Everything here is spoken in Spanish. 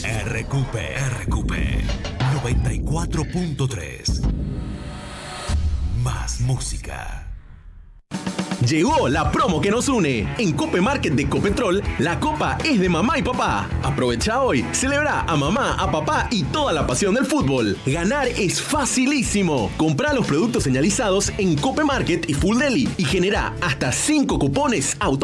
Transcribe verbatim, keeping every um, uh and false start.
R Q P, R Q P noventa y cuatro punto tres. Más música. Llegó la promo que nos une. En Cope Market de Copetrol, la copa es de mamá y papá. Aprovecha hoy, celebra a mamá, a papá y toda la pasión del fútbol. Ganar es facilísimo. Compra los productos señalizados en Cope Market y Full Deli y genera hasta cinco cupones auto